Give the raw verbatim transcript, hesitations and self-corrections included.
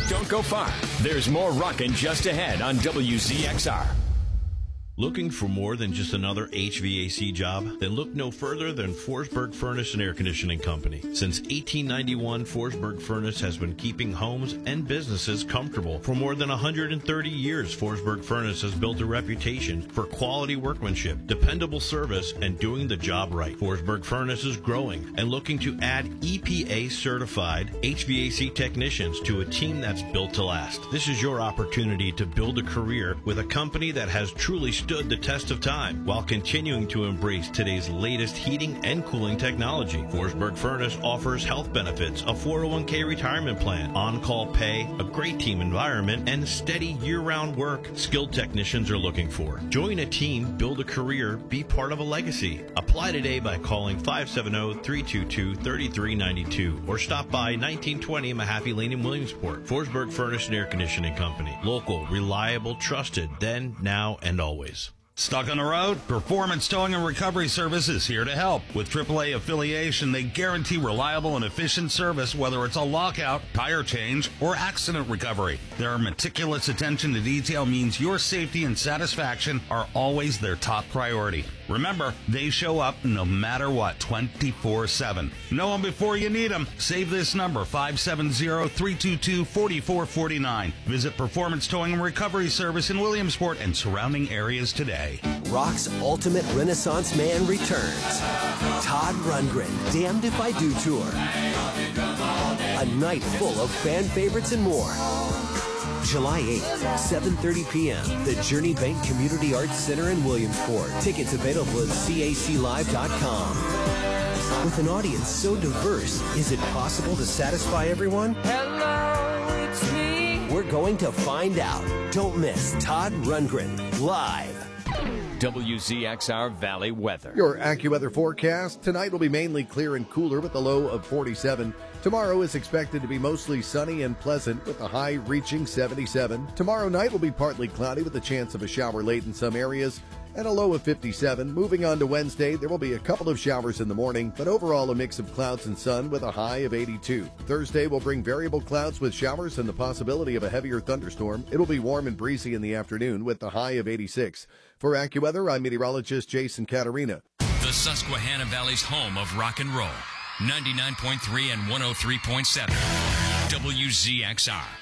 Don't go far. There's more rockin' just ahead on W Z X R. Looking for more than just another H V A C job? Then look no further than Forsberg Furnace and Air Conditioning Company. Since eighteen ninety-one, Forsberg Furnace has been keeping homes and businesses comfortable. For more than one hundred thirty years, Forsberg Furnace has built a reputation for quality workmanship, dependable service, and doing the job right. Forsberg Furnace is growing and looking to add E P A-certified H V A C technicians to a team that's built to last. This is your opportunity to build a career with a company that has truly stood the test of time while continuing to embrace today's latest heating and cooling technology. Forsberg Furnace offers health benefits, a four oh one k retirement plan, on-call pay, a great team environment, and steady year-round work skilled technicians are looking for. Join a team, build a career, be part of a legacy. Apply today by calling five seven zero, three two two, three three nine two or stop by nineteen twenty Mahaffey Lane in Williamsport. Forsberg Furnace and Air Conditioning Company. Local, reliable, trusted, then, now, and always. Stuck on the road? Performance Towing and Recovery Service is here to help. With triple A affiliation, they guarantee reliable and efficient service, whether it's a lockout, tire change, or accident recovery. Their meticulous attention to detail means your safety and satisfaction are always their top priority. Remember, they show up no matter what, twenty-four seven. Know them before you need them. Save this number, five seven zero, three two two, four four four nine. Visit Performance Towing and Recovery Service in Williamsport and surrounding areas today. Rock's ultimate Renaissance man returns. Todd Rundgren, Damned If I Do Tour. A night full of fan favorites and more. July eighth, seven thirty p.m., the Journey Bank Community Arts Center in Williamsport. Tickets available at C A C live dot com. With an audience so diverse, is it possible to satisfy everyone? Hello, it's me. We're going to find out. Don't miss Todd Rundgren live. W Z X R Valley weather. Your AccuWeather forecast. Tonight will be mainly clear and cooler with a low of forty-seven. Tomorrow is expected to be mostly sunny and pleasant with a high reaching seventy-seven. Tomorrow night will be partly cloudy with a chance of a shower late in some areas and a low of fifty-seven. Moving on to Wednesday, there will be a couple of showers in the morning, but overall a mix of clouds and sun with a high of eighty-two. Thursday will bring variable clouds with showers and the possibility of a heavier thunderstorm. It will be warm and breezy in the afternoon with the high of eighty-six. For AccuWeather, I'm meteorologist Jason Caterina. The Susquehanna Valley's home of rock and roll. ninety-nine point three and one oh three point seven. W Z X R.